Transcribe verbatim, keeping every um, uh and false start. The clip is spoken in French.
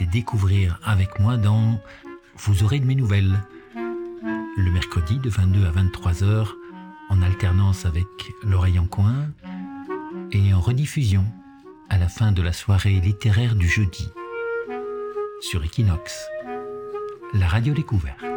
les découvrir avec moi dans Vous aurez de mes nouvelles, le mercredi de vingt-deux à vingt-trois heures, en alternance avec l'oreille en coin et en rediffusion à la fin de la soirée littéraire du jeudi sur Equinox, la radio découverte.